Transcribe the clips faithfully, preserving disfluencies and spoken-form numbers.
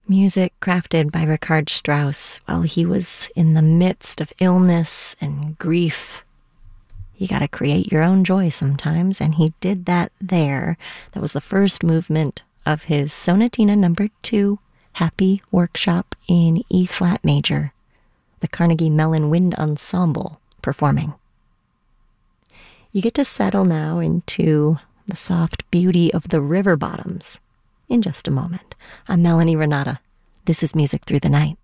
Music crafted by Richard Strauss while he was in the midst of illness and grief. You gotta create your own joy sometimes, and he did that there. That was the first movement of his Sonatina number two, Happy Workshop in E-flat major, the Carnegie Mellon Wind Ensemble performing. You get to settle now into the soft beauty of the river bottoms in just a moment. I'm Melanie Renata. This is Music Through the Night.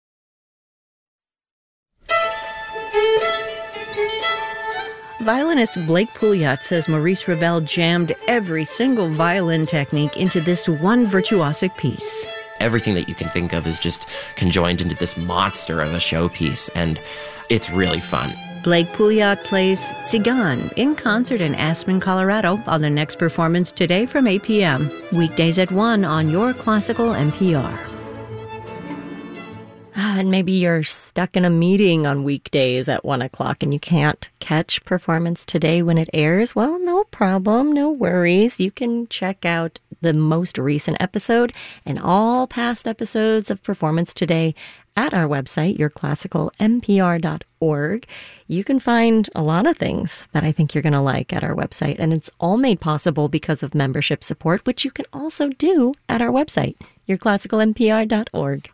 Violinist Blake Pouliot says Maurice Ravel jammed every single violin technique into this one virtuosic piece. Everything that you can think of is just conjoined into this monster of a showpiece, and it's really fun. Blake Pouliot plays Tzigan in concert in Aspen, Colorado on the next performance today from eight p.m. Weekdays at one on your classical N P R. Ah, and maybe you're stuck in a meeting on weekdays at one o'clock and you can't catch Performance Today when it airs. Well, no problem, no worries. You can check out the most recent episode and all past episodes of Performance Today at our website, your classical N P R dot org. You can find a lot of things that I think you're going to like at our website, and it's all made possible because of membership support, which you can also do at our website, your classical N P R dot org.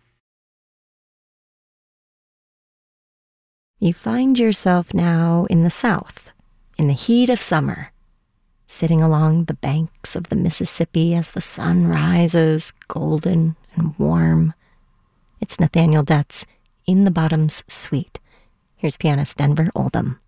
You find yourself now in the South, in the heat of summer, sitting along the banks of the Mississippi as the sun rises, golden and warm. It's Nathaniel Detz in the Bottoms Suite. Here's pianist Denver Oldham.